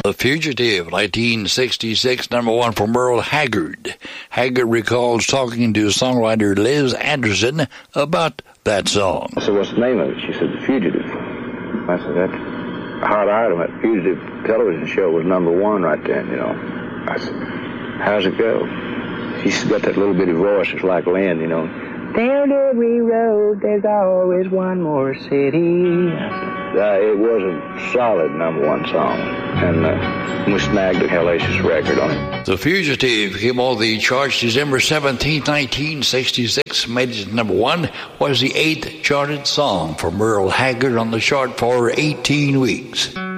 The Fugitive, 1966, number one for Merle Haggard. Haggard recalls talking to songwriter Liz Anderson about that song. I said, what's the name of it? She said, The Fugitive. I said, that's a hot item. That Fugitive television show was number one right then, you know. I said, how's it go? She's got that little bitty voice. It's like Lynn, you know. Down every road, there's always one more city. It was a solid number one song, and we snagged a hellacious record on it. The Fugitive came on the charts December 17, 1966, made it number one, was the 8th charted song for Merle Haggard on the chart for 18 weeks.